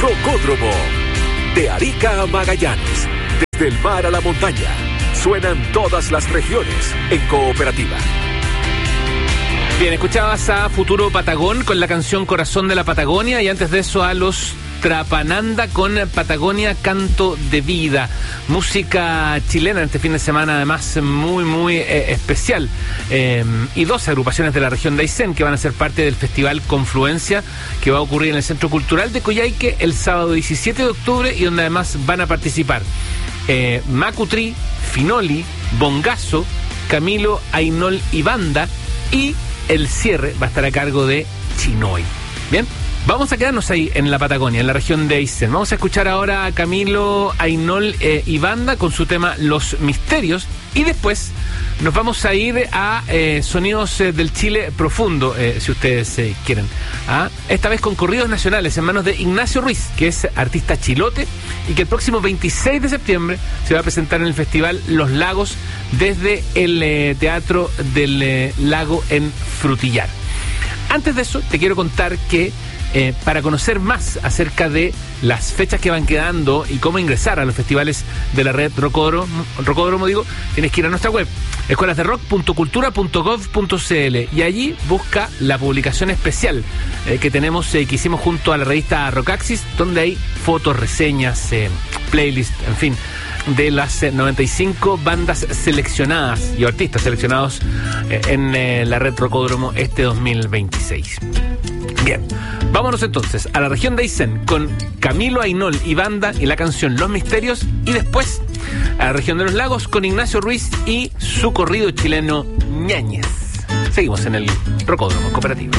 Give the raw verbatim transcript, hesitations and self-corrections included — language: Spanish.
Rocódromo. De Arica a Magallanes, desde el mar a la montaña, suenan todas las regiones en cooperativa. Bien, escuchabas a Futuro Patagón con la canción Corazón de la Patagonia y antes de eso a los Trapananda con Patagonia Canto de Vida. Música chilena este fin de semana, además muy muy eh, especial. Eh, y dos agrupaciones de la región de Aysén que van a ser parte del Festival Confluencia que va a ocurrir en el Centro Cultural de Coyhaique el sábado diecisiete de octubre y donde además van a participar eh, Macutrí, Finoli, Bongazo, Camilo Ainol y Banda, y el cierre va a estar a cargo de Chinoy. Bien, vamos a quedarnos ahí en la Patagonia, en la región de Aysén. Vamos a escuchar ahora a Camilo Ainol eh, y Banda con su tema Los Misterios y después nos vamos a ir a eh, Sonidos eh, del Chile Profundo, eh, si ustedes eh, quieren. ¿Ah? Esta vez con corridos nacionales en manos de Ignacio Ruiz, que es artista chilote y que el próximo veintiséis de septiembre se va a presentar en el Festival Los Lagos desde el eh, Teatro del eh, Lago en Frutillar. Antes de eso, te quiero contar que Eh, para conocer más acerca de las fechas que van quedando y cómo ingresar a los festivales de la red Rocódromo, Rocódromo digo, tienes que ir a nuestra web, escuelas de rock punto cultura punto gov punto cl, y allí busca la publicación especial eh, que tenemos, eh, que hicimos junto a la revista Rockaxis, donde hay fotos, reseñas, eh, playlists, en fin, de las eh, noventa y cinco bandas seleccionadas y artistas seleccionados eh, en eh, la red Rocódromo este dos mil veintiséis. Bien, vámonos entonces a la región de Aysén con Camilo Ainol y Banda y la canción Los Misterios, y después a la región de los Lagos con Ignacio Ruiz y su corrido chileno Ñañez. Seguimos en el Rocódromo Cooperativo.